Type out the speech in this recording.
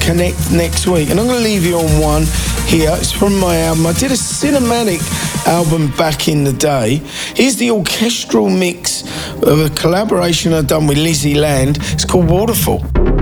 connect next week. And I'm going to leave you on one here. It's from my album. I did a cinematic album back in the day. Here's the orchestral mix of a collaboration I've done with Lizzie Land. It's called Waterfall.